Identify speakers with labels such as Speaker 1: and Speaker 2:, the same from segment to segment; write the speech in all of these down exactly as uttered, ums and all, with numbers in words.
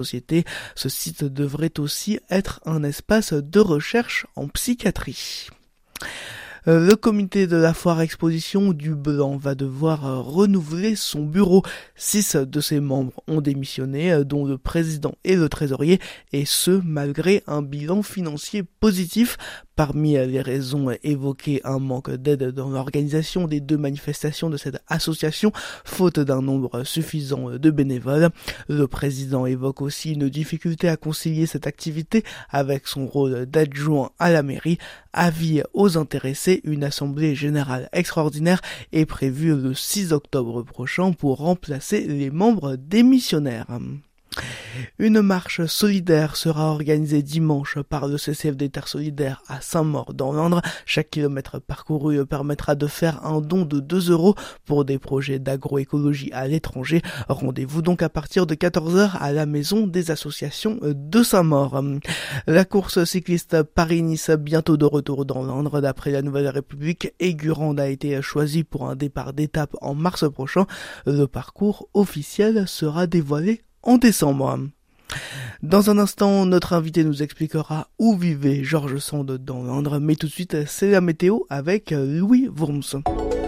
Speaker 1: société. Ce site devrait aussi être un espace de recherche en psychiatrie. Le comité de la foire exposition du Blanc va devoir renouveler son bureau. Six de ses membres ont démissionné, dont le président et le trésorier, et ce malgré un bilan financier positif. Parmi les raisons évoquées, un manque d'aide dans l'organisation des deux manifestations de cette association, faute d'un nombre suffisant de bénévoles. Le président évoque aussi une difficulté à concilier cette activité avec son rôle d'adjoint à la mairie. Avis aux intéressés, une assemblée générale extraordinaire est prévue le six octobre prochain pour remplacer les membres démissionnaires. Une marche solidaire sera organisée dimanche par le C C F D Terre Solidaire à Saint-Maur dans l'Indre. Chaque kilomètre parcouru permettra de faire un don de deux euros pour des projets d'agroécologie à l'étranger. Rendez-vous donc à partir de quatorze heures à la maison des associations de Saint-Maur. La course cycliste Paris-Nice bientôt de retour dans l'Indre. D'après la Nouvelle République, Aigurande a été choisi pour un départ d'étape en mars prochain. Le parcours officiel sera dévoilé en décembre. Dans un instant, notre invité nous expliquera où vivait George Sand dans l'Indre, mais tout de suite, c'est la météo avec Louis Wurms.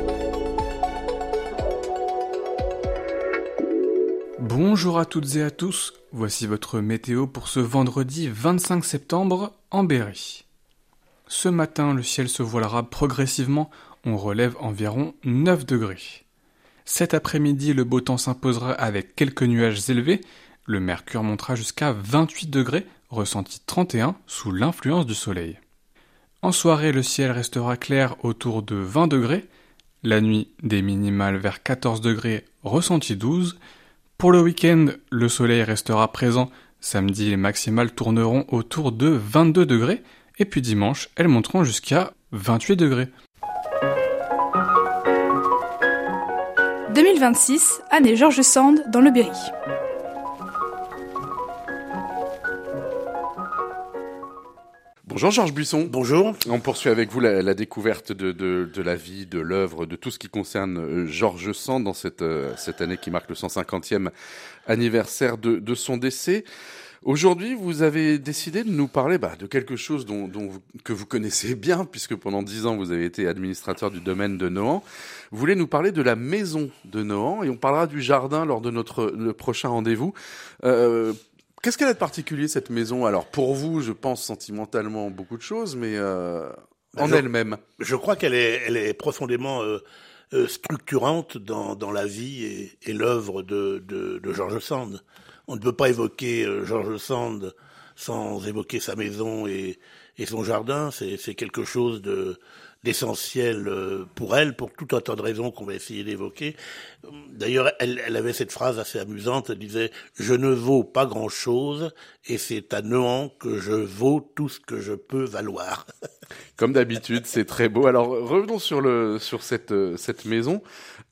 Speaker 2: Bonjour à toutes et à tous, voici votre météo pour ce vendredi vingt-cinq septembre en Berry. Ce matin, le ciel se voilera progressivement, on relève environ neuf degrés. Cet après-midi, le beau temps s'imposera avec quelques nuages élevés. Le mercure montera jusqu'à vingt-huit degrés, ressenti trente et un sous l'influence du soleil. En soirée, le ciel restera clair autour de vingt degrés. La nuit, des minimales vers quatorze degrés, ressenti douze. Pour le week-end, le soleil restera présent. Samedi, les maximales tourneront autour de vingt-deux degrés. Et puis dimanche, elles monteront jusqu'à vingt-huit degrés.
Speaker 3: deux mille vingt-six, année George Sand dans le Berry.
Speaker 4: Bonjour Georges Buisson.
Speaker 5: Bonjour.
Speaker 4: On poursuit avec vous la, la découverte de, de, de la vie, de l'œuvre, de tout ce qui concerne euh, George Sand dans cette, euh, cette année qui marque le cent cinquantième anniversaire de, de son décès. Aujourd'hui, vous avez décidé de nous parler bah, de quelque chose dont, dont vous, que vous connaissez bien, puisque pendant dix ans, vous avez été administrateur du domaine de Nohant. Vous voulez nous parler de la maison de Nohant, et on parlera du jardin lors de notre le prochain rendez-vous. Euh, qu'est-ce qu'elle a de particulier, cette maison ? Alors, pour vous, je pense sentimentalement beaucoup de choses, mais euh, en
Speaker 5: je,
Speaker 4: elle-même.
Speaker 5: Je crois qu'elle est, elle est profondément euh, euh, structurante dans, dans la vie et, et l'œuvre de, de, de George Sand. On ne peut pas évoquer euh, George Sand sans évoquer sa maison et, et son jardin. C'est, c'est quelque chose de, d'essentiel euh, pour elle, pour tout un tas de raisons qu'on va essayer d'évoquer. D'ailleurs, elle, elle avait cette phrase assez amusante. Elle disait « Je ne vaux pas grand-chose et c'est à Nohant que je vaux tout ce que je peux valoir. »
Speaker 4: Comme d'habitude, c'est très beau. Alors, revenons sur, le, sur cette, cette maison.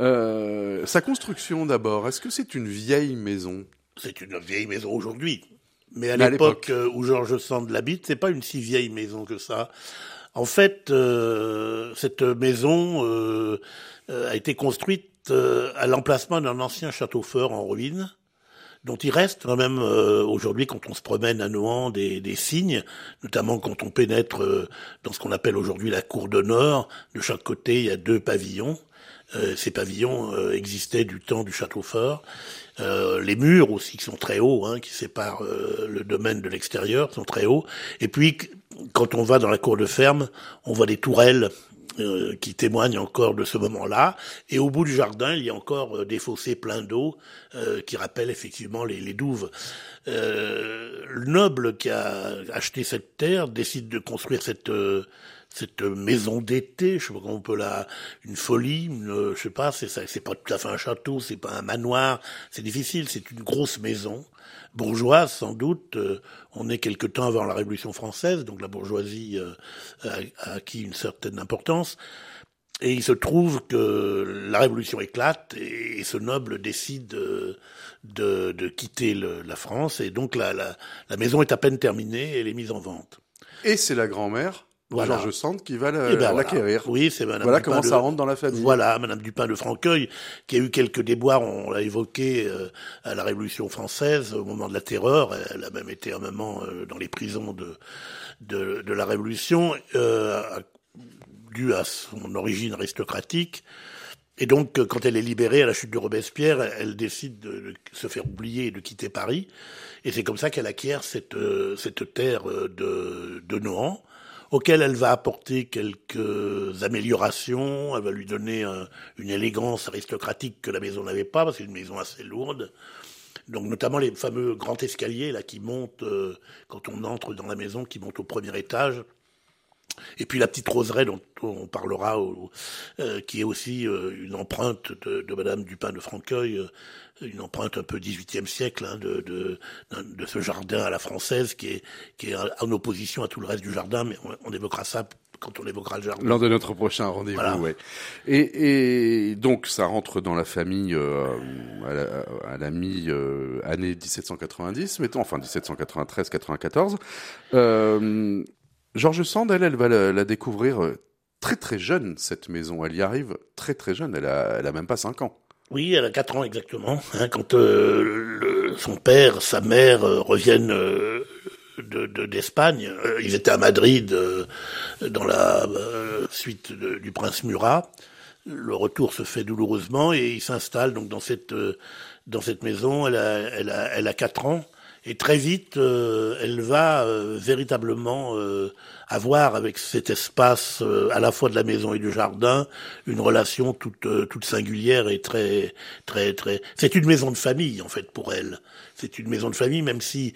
Speaker 4: Euh, sa construction d'abord, est-ce que c'est une vieille maison ?
Speaker 5: C'est une vieille maison aujourd'hui. Mais à
Speaker 4: Mais
Speaker 5: l'époque
Speaker 4: à
Speaker 5: où George Sand l'habite, c'est pas une si vieille maison que ça. En fait, euh, cette maison euh, a été construite euh, à l'emplacement d'un ancien château fort en ruine, dont il reste quand même euh, aujourd'hui, quand on se promène à Nohant, des, des signes, notamment quand on pénètre euh, dans ce qu'on appelle aujourd'hui la cour de Nord. De chaque côté, il y a deux pavillons. Euh, ces pavillons euh, existaient du temps du château fort. Euh, les murs aussi qui sont très hauts, hein, qui séparent euh, le domaine de l'extérieur, sont très hauts. Et puis, quand on va dans la cour de ferme, on voit des tourelles euh, qui témoignent encore de ce moment-là. Et au bout du jardin, il y a encore euh, des fossés pleins d'eau euh, qui rappellent effectivement les, les douves. Euh, le noble qui a acheté cette terre décide de construire cette... Euh, cette maison d'été, je sais pas comment on peut la, une folie, une, je sais pas, c'est ça, c'est pas tout à fait un château, c'est pas un manoir, c'est difficile, c'est une grosse maison, bourgeoise sans doute, euh, on est quelque temps avant la Révolution française, donc la bourgeoisie euh, a, a acquis une certaine importance, et il se trouve que la Révolution éclate, et, et ce noble décide de, de, de quitter le, la France, et donc la, la, la maison est à peine terminée, et elle est mise en vente.
Speaker 4: Et c'est la grand-mère
Speaker 5: Voilà.
Speaker 4: George Sand qui va la,
Speaker 5: Eh ben
Speaker 4: l'acquérir.
Speaker 5: Voilà. Oui, c'est Madame
Speaker 4: Voilà
Speaker 5: Dupin
Speaker 4: comment
Speaker 5: de...
Speaker 4: ça rentre dans la famille.
Speaker 5: Voilà, Madame Dupin de Franqueuil, qui a eu quelques déboires, on l'a évoqué, euh, à la Révolution française, au moment de la Terreur. Elle a même été un moment euh, dans les prisons de de, de la Révolution, euh, dû à son origine aristocratique. Et donc, quand elle est libérée à la chute de Robespierre, elle décide de se faire oublier et de quitter Paris. Et c'est comme ça qu'elle acquiert cette, cette terre de, de Nohant, auquel elle va apporter quelques améliorations. Elle va lui donner un, une élégance aristocratique que la maison n'avait pas, parce que c'est une maison assez lourde. Donc, notamment les fameux grands escaliers là qui montent, euh, quand on entre dans la maison, qui montent au premier étage. Et puis la petite roseraie dont on parlera, euh, qui est aussi euh, une empreinte de, de Madame Dupin de Franqueuil, euh, une empreinte un peu dix-huitième siècle, hein, de, de, de ce jardin à la française qui est, qui est en opposition à tout le reste du jardin, mais on, on évoquera ça quand on évoquera le jardin.
Speaker 4: Lors de notre prochain rendez-vous, voilà. Ouais. Et, et donc ça rentre dans la famille euh, à la, à la mi-année dix-sept cent quatre-vingt-dix, mettons, enfin dix-sept cent quatre-vingt-treize quatre-vingt-quatorze. Euh, George Sand, elle, elle va la, la découvrir très très jeune, cette maison. Elle y arrive très très jeune, elle a, elle a même pas cinq ans.
Speaker 5: Oui, elle a quatre ans exactement, hein, quand euh, le, son père, sa mère euh, reviennent euh, de, de, d'Espagne. Euh, ils étaient à Madrid euh, dans la euh, suite de, du prince Murat. Le retour se fait douloureusement et il s'installe donc dans cette, euh, dans cette maison. Elle a, elle a, elle a quatre ans. Et très vite, euh, elle va euh, véritablement euh, avoir avec cet espace, euh, à la fois de la maison et du jardin, une relation toute euh, toute singulière et très très très. C'est une maison de famille en fait pour elle. C'est une maison de famille, même si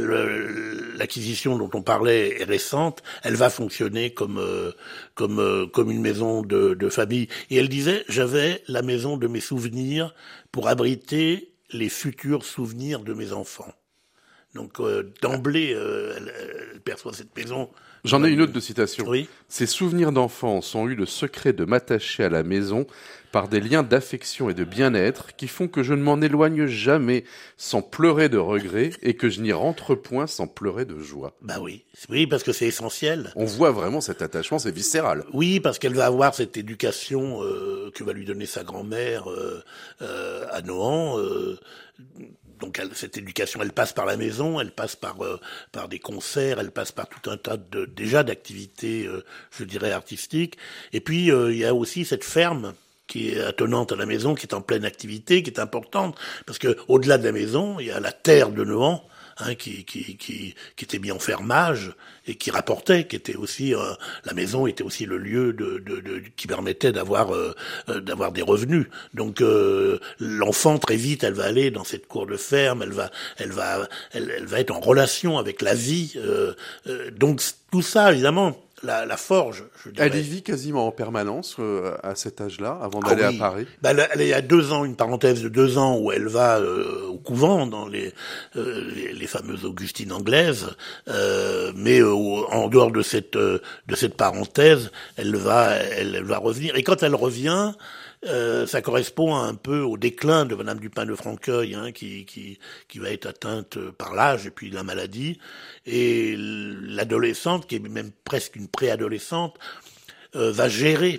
Speaker 5: le, l'acquisition dont on parlait est récente, elle va fonctionner comme euh, comme euh, comme une maison de, de famille. Et elle disait, j'avais la maison de mes souvenirs pour abriter les futurs souvenirs de mes enfants. Donc euh, d'emblée, euh, elle, elle perçoit cette maison.
Speaker 4: J'en ai une autre de citation.
Speaker 5: Oui.
Speaker 4: Ces souvenirs d'enfance ont eu le secret de m'attacher à la maison par des liens d'affection et de bien-être qui font que je ne m'en éloigne jamais sans pleurer de regret et que je n'y rentre point sans pleurer de joie.
Speaker 5: Bah oui, oui, parce que c'est essentiel.
Speaker 4: On voit vraiment cet attachement, c'est viscéral.
Speaker 5: Oui, parce qu'elle va avoir cette éducation euh, que va lui donner sa grand-mère euh, euh, à Nohant. Euh, Donc elle, cette éducation, elle passe par la maison, elle passe par euh, par des concerts, elle passe par tout un tas de déjà d'activités, euh, je dirais artistiques. Et puis euh, il y a aussi cette ferme qui est attenante à la maison, qui est en pleine activité, qui est importante, parce que au-delà de la maison, il y a la terre de Nohant, hein, qui, qui qui qui était mis en fermage et qui rapportait, qui était aussi euh, la maison était aussi le lieu de, de, de qui permettait d'avoir euh, d'avoir des revenus. Donc euh, l'enfant très vite, elle va aller dans cette cour de ferme, elle va elle va elle, elle va être en relation avec la vie. Euh, euh, donc tout ça évidemment. La, la forge, je dirais.
Speaker 4: Elle y vit quasiment en permanence euh, à cet âge-là, avant d'aller ah oui. à Paris.
Speaker 5: Bah, elle, elle, il y a deux ans, une parenthèse de deux ans où elle va euh, au couvent dans les, euh, les les fameuses Augustines anglaises, euh, mais euh, en dehors de cette euh, de cette parenthèse, elle va elle, elle va revenir. Et quand elle revient, Euh, ça correspond un peu au déclin de Madame Dupin de Franqueuil, hein, qui, qui, qui va être atteinte par l'âge et puis la maladie. Et l'adolescente, qui est même presque une préadolescente, euh, va gérer,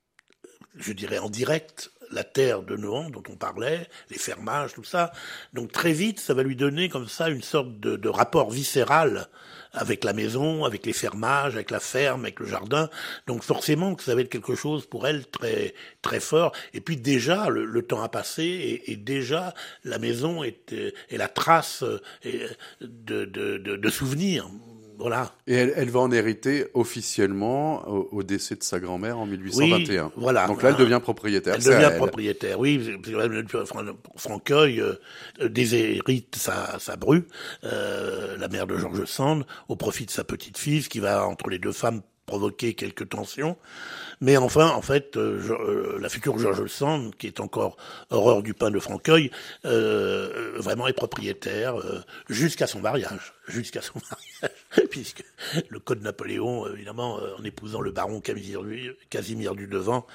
Speaker 5: je dirais en direct, la terre de Nohant dont on parlait, les fermages, tout ça. Donc très vite, ça va lui donner comme ça une sorte de, de rapport viscéral avec la maison, avec les fermages, avec la ferme, avec le jardin. Donc forcément que ça va être quelque chose pour elle très très fort. Et puis déjà, le, le temps a passé et, et déjà la maison est, est la trace de, de, de, de souvenirs. Voilà.
Speaker 4: Et elle, elle va en hériter officiellement au, au décès de sa grand-mère en mille huit cent vingt et un.
Speaker 5: Oui, voilà.
Speaker 4: Donc là, elle devient propriétaire.
Speaker 5: Elle devient elle. propriétaire, oui. Franqueuil euh, déshérite sa, sa bru, euh, la mère de George Sand, au profit de sa petite-fille, ce qui va, entre les deux femmes, provoquer quelques tensions. Mais enfin, en fait, euh, je, euh, la future George Sand, qui est encore Aurore Dupin de Franqueuil, euh, vraiment est propriétaire euh, jusqu'à son mariage. Jusqu'à son mariage, puisque le code Napoléon, évidemment, euh, en épousant le baron Casimir, Casimir du Devant,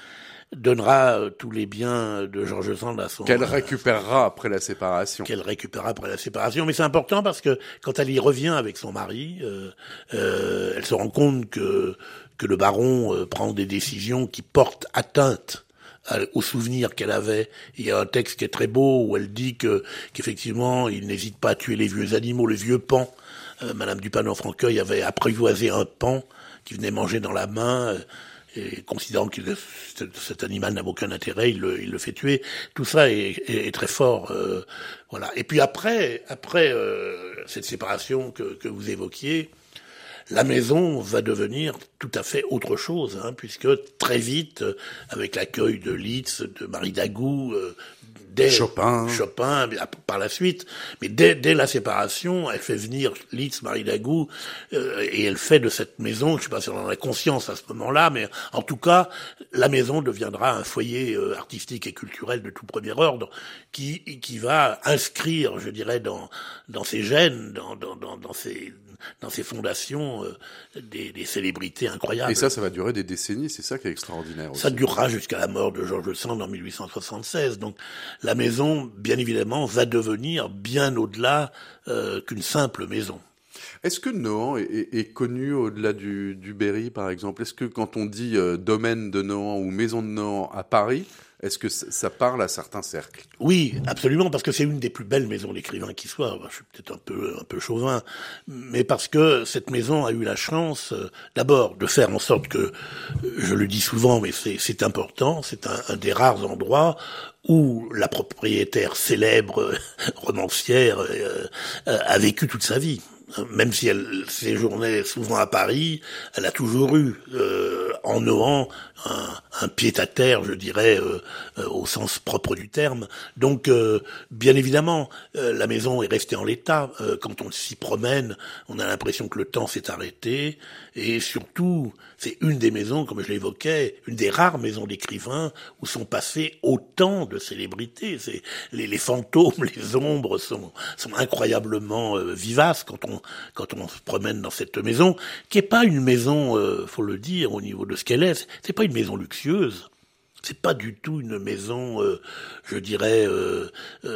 Speaker 5: donnera euh, tous les biens de George Sand à son...
Speaker 4: Qu'elle récupérera après la séparation.
Speaker 5: Qu'elle récupérera après la séparation. Mais c'est important parce que quand elle y revient avec son mari, euh, euh, elle se rend compte que, que le baron euh, prend des décisions qui portent atteinte au souvenir qu'elle avait. Il y a un texte qui est très beau où elle dit que qu'effectivement il n'hésite pas à tuer les vieux animaux, les vieux paons. Euh, Madame Dupanloup-Franqueuil avait apprivoisé un paon qui venait manger dans la main euh, et considérant que cet animal n'a aucun intérêt, il le, il le fait tuer. Tout ça est, est, est très fort. Euh, voilà. Et puis après, après euh, cette séparation que, que vous évoquiez, la maison va devenir tout à fait autre chose, hein, puisque très vite, euh, avec l'accueil de Liszt, de Marie Dagout, euh, dès
Speaker 4: Chopin,
Speaker 5: Chopin par la suite, mais dès, dès la séparation, elle fait venir Liszt, Marie Dagout, euh, et elle fait de cette maison, je ne sais pas si on en a conscience à ce moment-là, mais en tout cas, la maison deviendra un foyer euh, artistique et culturel de tout premier ordre, qui, qui va inscrire, je dirais, dans, dans ses gènes, dans, dans, dans, dans ses dans ses fondations, euh, des, des célébrités incroyables.
Speaker 4: Et ça, ça va durer des décennies, c'est ça qui est extraordinaire aussi.
Speaker 5: Ça durera jusqu'à la mort de George Sand en mille huit cent soixante-seize. Donc la maison, bien évidemment, va devenir bien au-delà euh, qu'une simple maison.
Speaker 4: Est-ce que Nohant est, est, est connu au-delà du, du Berry, par exemple? Est-ce que quand on dit euh, domaine de Nohant ou maison de Nohant à Paris, est-ce que ça parle à certains cercles?
Speaker 5: Oui, absolument, parce que c'est une des plus belles maisons d'écrivains qui soit. Je suis peut-être un peu un peu chauvin, mais parce que cette maison a eu la chance, euh, d'abord, de faire en sorte que, je le dis souvent, mais c'est, c'est important, c'est un, un des rares endroits où la propriétaire célèbre, romancière, euh, euh, a vécu toute sa vie. Même si elle séjournait souvent à Paris, elle a toujours eu euh, en Nohant un, un pied-à-terre, je dirais, euh, euh, au sens propre du terme. Donc, euh, bien évidemment, euh, la maison est restée en l'état. Euh, quand on s'y promène, on a l'impression que le temps s'est arrêté. Et surtout, c'est une des maisons, comme je l'évoquais, une des rares maisons d'écrivains où sont passées autant de célébrités. C'est, les, les fantômes, les ombres sont, sont incroyablement euh, vivaces quand on quand on se promène dans cette maison, qui est pas une maison, euh, faut le dire, au niveau de ce qu'elle est, c'est pas une maison luxueuse. C'est pas du tout une maison, euh, je dirais, euh,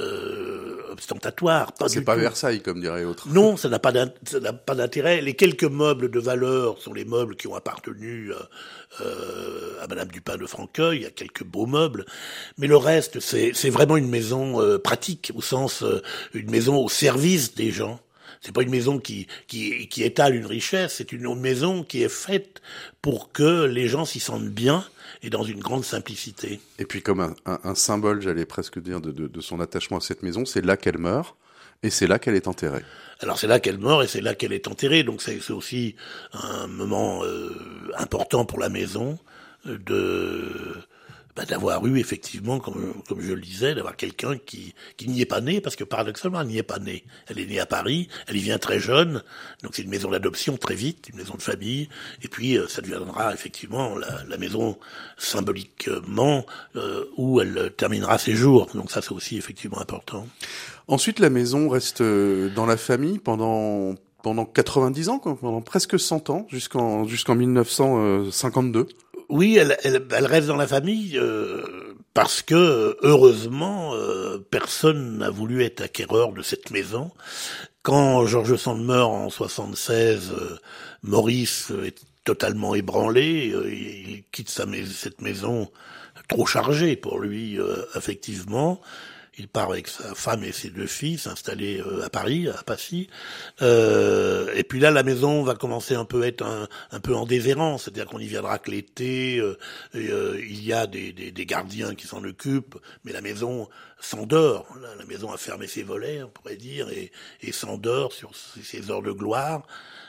Speaker 5: euh, ostentatoire. Pas
Speaker 4: c'est
Speaker 5: du
Speaker 4: pas
Speaker 5: tout.
Speaker 4: Versailles, comme dirait l'autre.
Speaker 5: Non, ça n'a pas ça n'a pas d'intérêt. Les quelques meubles de valeur sont les meubles qui ont appartenu euh, à Madame Dupanloup-Franqueuil. Il y a quelques beaux meubles, mais le reste, c'est, c'est vraiment une maison euh, pratique, au sens euh, une maison au service des gens. C'est pas une maison qui, qui, qui étale une richesse, c'est une maison qui est faite pour que les gens s'y sentent bien et dans une grande simplicité.
Speaker 4: Et puis comme un, un, un symbole, j'allais presque dire, de, de, de son attachement à cette maison, c'est là qu'elle meurt et c'est là qu'elle est enterrée.
Speaker 5: Alors c'est là qu'elle meurt et c'est là qu'elle est enterrée, donc c'est, c'est aussi un moment euh, important pour la maison de... Bah, d'avoir eu effectivement, comme, comme je le disais, d'avoir quelqu'un qui, qui n'y est pas né, parce que paradoxalement, elle n'y est pas née. Elle est née à Paris, elle y vient très jeune, donc c'est une maison d'adoption très vite, une maison de famille, et puis euh, ça deviendra effectivement la, la maison symboliquement euh, où elle terminera ses jours. Donc ça, c'est aussi effectivement important.
Speaker 4: Ensuite, la maison reste dans la famille pendant... pendant quatre-vingt-dix ans, quoi, pendant presque cent ans, jusqu'en, jusqu'en mille neuf cent cinquante-deux.
Speaker 5: Oui, elle, elle, elle reste dans la famille euh, parce que, heureusement, euh, personne n'a voulu être acquéreur de cette maison. Quand George Sand meurt en soixante-seize, euh, Maurice est totalement ébranlé. Euh, il quitte sa mais- cette maison trop chargée pour lui, euh, effectivement. Il part avec sa femme et ses deux filles s'installer euh, à Paris, à Passy. Euh, et puis là, la maison va commencer un peu à être un, un peu en déshérence, c'est-à-dire qu'on y viendra que l'été. Euh, et, euh, il y a des, des, des gardiens qui s'en occupent, mais la maison s'endort. La, la maison a fermé ses volets, on pourrait dire, et, et s'endort sur ses heures de gloire.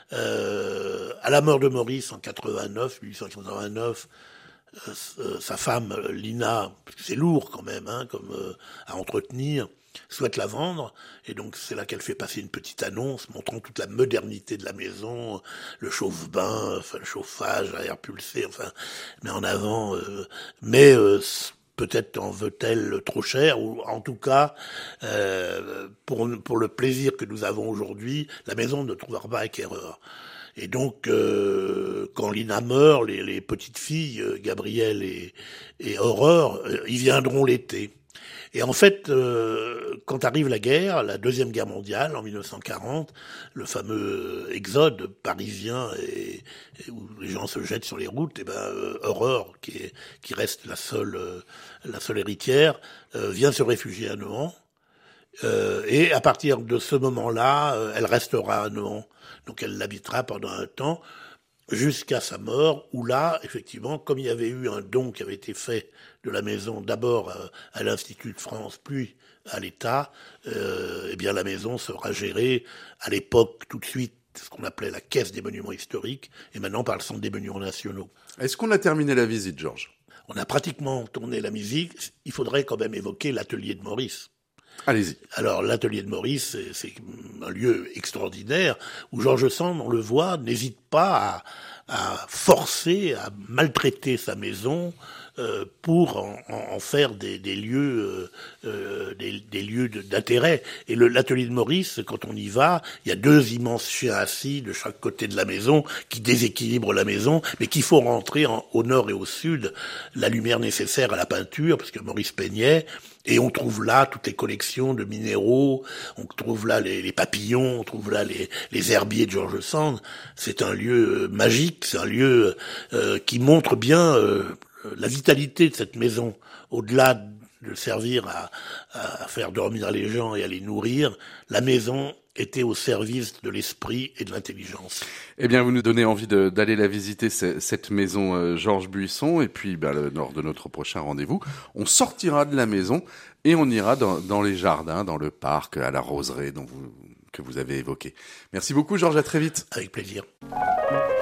Speaker 5: Euh, à la mort de Maurice en quatre-vingt-neuf, mille huit cent quatre-vingt-neuf, Euh, sa femme, Lina, parce que c'est lourd quand même, hein, comme euh, à entretenir, souhaite la vendre, et donc c'est là qu'elle fait passer une petite annonce montrant toute la modernité de la maison, le chauffe-bain, enfin le chauffage à air pulsé, enfin, met en avant. Euh, mais euh, peut-être en veut-elle trop cher, ou en tout cas, euh, pour, pour le plaisir que nous avons aujourd'hui, la maison ne trouvera pas acquéreur. Et donc, euh, quand Lina meurt, les, les petites filles, euh, Gabrielle et, et Aurore, euh, ils viendront l'été. Et en fait, euh, quand arrive la guerre, la Deuxième Guerre mondiale, en mille neuf cent quarante, le fameux exode parisien et, et où les gens se jettent sur les routes, et ben euh, Aurore, qui, est, qui reste la seule, euh, la seule héritière, euh, vient se réfugier à Nohant. Euh, et à partir de ce moment-là, euh, elle restera à Nohant. Donc elle l'habitera pendant un temps, jusqu'à sa mort, où là, effectivement, comme il y avait eu un don qui avait été fait de la maison, d'abord à, à l'Institut de France, puis à l'État, euh, eh bien la maison sera gérée à l'époque tout de suite, ce qu'on appelait la Caisse des monuments historiques, et maintenant par le Centre des monuments nationaux.
Speaker 4: Est-ce qu'on a terminé la visite, Georges ?
Speaker 5: On a pratiquement tourné la musique. Il faudrait quand même évoquer l'atelier de Maurice.
Speaker 4: Allez-y.
Speaker 5: Alors, l'atelier de Maurice, c'est, c'est un lieu extraordinaire où George Sand, on le voit, n'hésite pas à, à forcer, à maltraiter sa maison euh, pour en, en faire des, des lieux, euh, des, des lieux de, d'intérêt. Et le, l'atelier de Maurice, quand on y va, il y a deux immenses chiens assis de chaque côté de la maison qui déséquilibrent la maison, mais qu'il faut rentrer en, au nord et au sud la lumière nécessaire à la peinture, parce que Maurice peignait. Et on trouve là toutes les collections de minéraux, on trouve là les, les papillons, on trouve là les, les herbiers de George Sand. C'est un lieu magique, c'est un lieu euh, qui montre bien euh, la vitalité de cette maison, au-delà de servir à, à faire dormir les gens et à les nourrir. La maison était au service de l'esprit et de l'intelligence.
Speaker 4: Eh bien, vous nous donnez envie de, d'aller la visiter, cette maison euh, Georges Buisson, et puis bah, le, lors de notre prochain rendez-vous, on sortira de la maison et on ira dans, dans les jardins, dans le parc, à la roseraie dont vous, que vous avez évoqué. Merci beaucoup, Georges, à très vite.
Speaker 5: Avec plaisir.